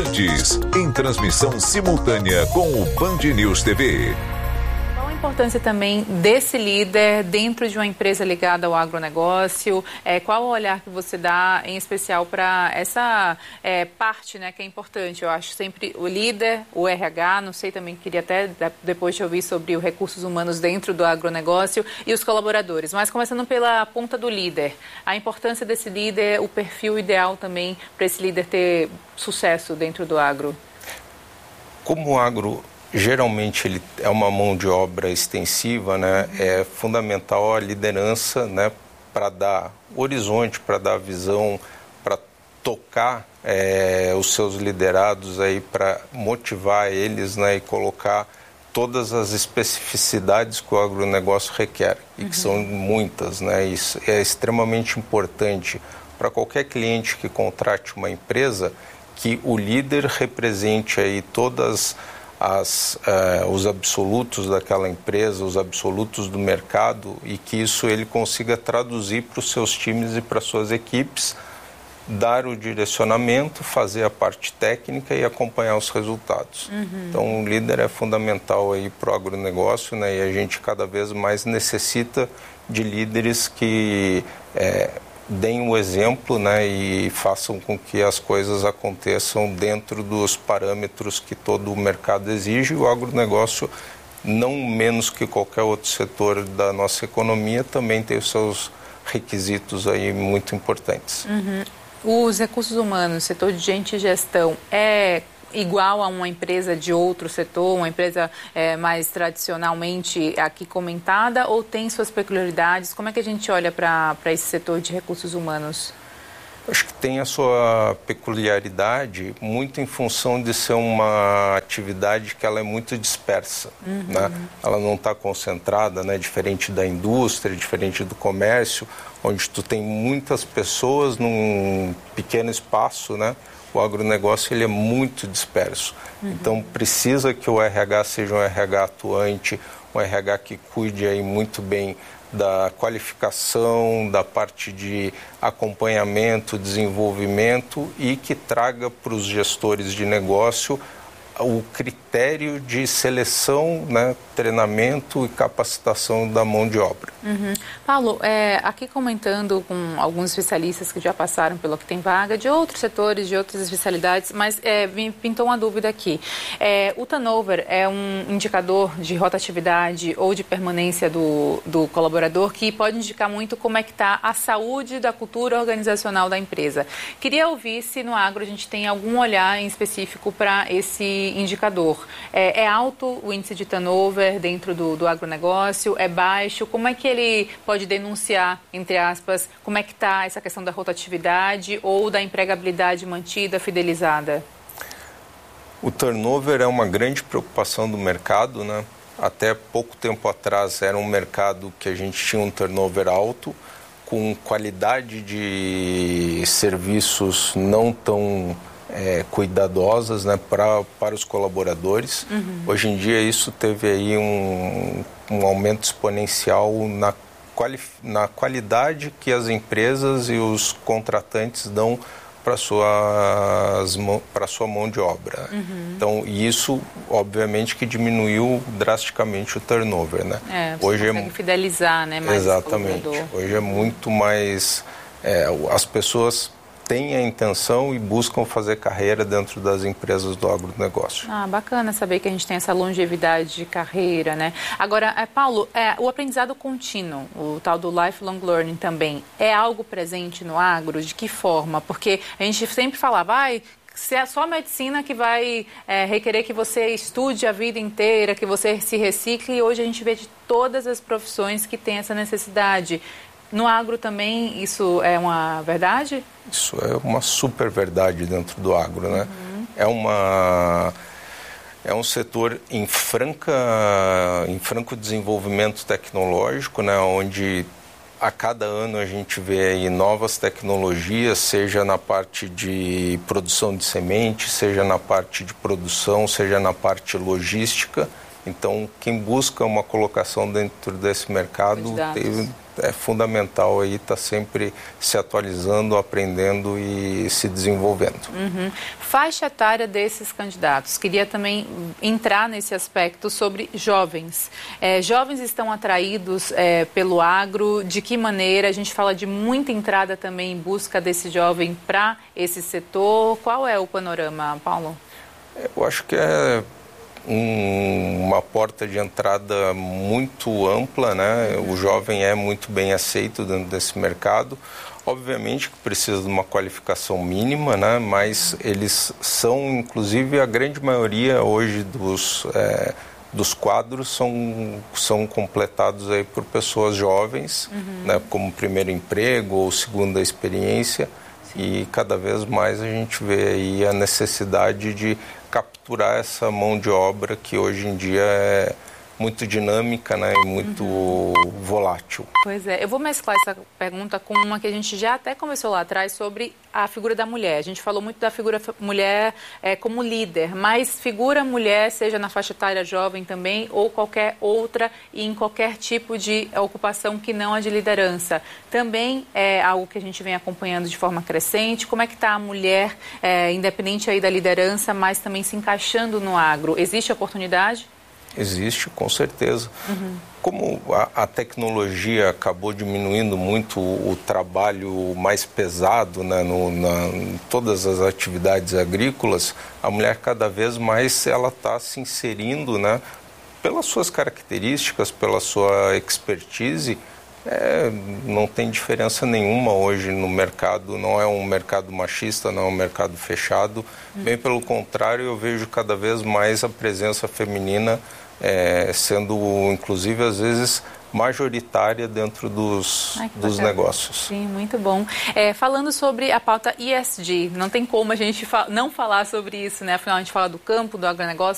Verdes, em transmissão simultânea com o Band News TV. Qual a importância também desse líder dentro de uma empresa ligada ao agronegócio? Qual o olhar que você dá, em especial, para essa parte, né, que é importante? Eu acho sempre o líder, o RH, não sei, também queria até depois te ouvir sobre os recursos humanos dentro do agronegócio e os colaboradores. Mas começando pela ponta do líder, a importância desse líder, o perfil ideal também para esse líder ter sucesso dentro do agro. Como o agro geralmente ele é uma mão de obra extensiva, né? É fundamental a liderança, né? Para dar horizonte, para dar visão, para tocar os seus liderados aí, para motivar eles, né? E colocar todas as especificidades que o agronegócio requer, e que são muitas, né? Isso é extremamente importante para qualquer cliente que contrate uma empresa, que o líder represente aí todas os absolutos daquela empresa, os absolutos do mercado, e que isso ele consiga traduzir para os seus times e para suas equipes, dar o direcionamento, fazer a parte técnica e acompanhar os resultados. Então, o líder é fundamental aí para o agronegócio, né? E a gente cada vez mais necessita de líderes que deem o exemplo, né, e façam com que as coisas aconteçam dentro dos parâmetros que todo o mercado exige. O agronegócio, não menos que qualquer outro setor da nossa economia, também tem os seus requisitos aí muito importantes. Os recursos humanos, setor de gente e gestão, é igual a uma empresa de outro setor, uma empresa mais tradicionalmente aqui comentada, ou tem suas peculiaridades? Como é que a gente olha para esse setor de recursos humanos? Acho que tem a sua peculiaridade muito em função de ser uma atividade que ela é muito dispersa, né? Ela não está concentrada, né? Diferente da indústria, diferente do comércio, onde tu tem muitas pessoas num pequeno espaço, né? O agronegócio ele é muito disperso. Então precisa que o RH seja um RH atuante, um RH que cuide aí muito bem da qualificação, da parte de acompanhamento, desenvolvimento, e que traga para os gestores de negócio o critério de seleção, né, treinamento e capacitação da mão de obra. Paulo, aqui comentando com alguns especialistas que já passaram pelo Que Tem Vaga, de outros setores, de outras especialidades, mas me pintou uma dúvida aqui. O turnover é um indicador de rotatividade ou de permanência do colaborador que pode indicar muito como é que está a saúde da cultura organizacional da empresa. Queria ouvir se no agro a gente tem algum olhar em específico para esse indicador. É alto o índice de turnover dentro do agronegócio? É baixo? Como é que ele pode denunciar, entre aspas, como é que está essa questão da rotatividade ou da empregabilidade mantida, fidelizada? O turnover é uma grande preocupação do mercado, né? Até pouco tempo atrás era um mercado que a gente tinha um turnover alto, com qualidade de serviços não tão cuidadosas, né, para os colaboradores. Hoje em dia isso teve aí um aumento exponencial na qualidade que as empresas e os contratantes dão para sua mão de obra. Então, isso, obviamente, que diminuiu drasticamente o turnover, né? Hoje consegue fidelizar, né, mais. Exatamente. Hoje é muito mais. As pessoas têm a intenção e buscam fazer carreira dentro das empresas do agronegócio. Bacana saber que a gente tem essa longevidade de carreira, né? Agora, Paulo, o aprendizado contínuo, o tal do lifelong learning também, é algo presente no agro? De que forma? Porque a gente sempre falava, se é só a medicina que vai requerer que você estude a vida inteira, que você se recicle, e hoje a gente vê de todas as profissões que tem essa necessidade. No agro também isso é uma verdade? Isso é uma super verdade dentro do agro, né? É um setor em franco desenvolvimento tecnológico, né? Onde a cada ano a gente vê aí novas tecnologias, seja na parte de produção de semente, seja na parte de produção, seja na parte logística. Então, quem busca uma colocação dentro desse mercado é fundamental aí estar sempre se atualizando, aprendendo e se desenvolvendo. Faixa etária desses candidatos. Queria também entrar nesse aspecto sobre jovens. Jovens estão atraídos pelo agro, de que maneira? A gente fala de muita entrada também em busca desse jovem para esse setor. Qual é o panorama, Paulo? Eu acho que é uma porta de entrada muito ampla, né? O jovem é muito bem aceito dentro desse mercado. Obviamente que precisa de uma qualificação mínima, né? Mas eles são, inclusive, a grande maioria hoje dos quadros são completados aí por pessoas jovens, né? Como primeiro emprego ou segunda experiência. E cada vez mais a gente vê aí a necessidade de capturar essa mão de obra que hoje em dia é muito dinâmica, né, e muito volátil. Pois é, eu vou mesclar essa pergunta com uma que a gente já até conversou lá atrás sobre a figura da mulher. A gente falou muito da figura mulher como líder, mas figura mulher, seja na faixa etária jovem também, ou qualquer outra e em qualquer tipo de ocupação que não a de liderança. Também é algo que a gente vem acompanhando de forma crescente. Como é que está a mulher, independente aí da liderança, mas também se encaixando no agro? Existe oportunidade? Existe, com certeza. Como a tecnologia acabou diminuindo muito o trabalho mais pesado, né, em todas as atividades agrícolas, a mulher cada vez mais ela está se inserindo, né, pelas suas características, pela sua expertise. Não tem diferença nenhuma hoje no mercado, não é um mercado machista, não é um mercado fechado. Bem pelo contrário, eu vejo cada vez mais a presença feminina sendo, inclusive, às vezes, majoritária dentro dos negócios. Sim, muito bom. Falando sobre a pauta ESG, não tem como a gente não falar sobre isso, né? Afinal, a gente fala do campo, do agronegócio,